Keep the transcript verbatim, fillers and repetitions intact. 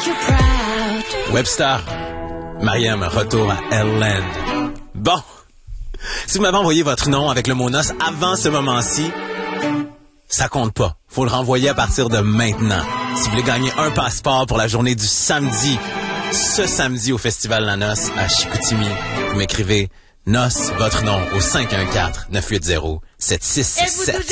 Webster, Mariam, retour à L-Land. Bon, si vous m'avez envoyé votre nom avec le mot noce avant ce moment-ci, ça compte pas. Faut le renvoyer à partir de maintenant. Si vous voulez gagner un passeport pour la journée du samedi, ce samedi au Festival La Noce à Chicoutimi, vous m'écrivez noce, votre nom au cinq un quatre, neuf huit zéro, sept six six sept.